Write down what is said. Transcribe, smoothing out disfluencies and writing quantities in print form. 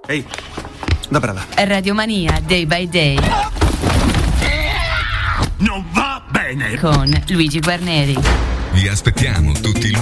Ehi, da brava. Radiomania Day by Day. Non va bene. Con Luigi Guarneri. Vi aspettiamo tutti i